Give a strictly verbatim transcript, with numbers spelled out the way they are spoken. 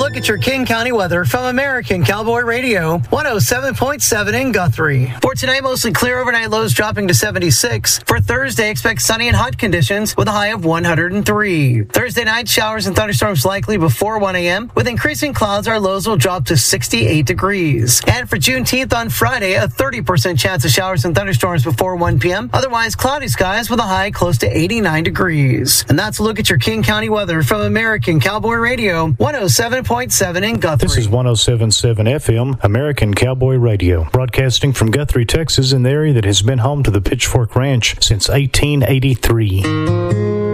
look at your King County weather from American Cowboy Radio, one oh seven point seven in Guthrie. For tonight, mostly clear, overnight lows dropping to seventy-six. For Thursday, expect sunny and hot conditions with a high of one hundred three. Thursday night, showers and thunderstorms likely before one a.m. With increasing clouds, our lows will drop to sixty-eight degrees. And for Juneteenth on Friday, a thirty percent chance of showers and thunderstorms before one p.m. Otherwise, cloudy skies with a high close to eighty-nine degrees. And that's a look at your King County weather from American Cowboy Radio, one oh seven point seven in Guthrie. This is one oh seven point seven F M, American Cowboy Radio, broadcasting from Guthrie, Texas, in the area that has been home to the Pitchfork Ranch since eighteen eighty-three.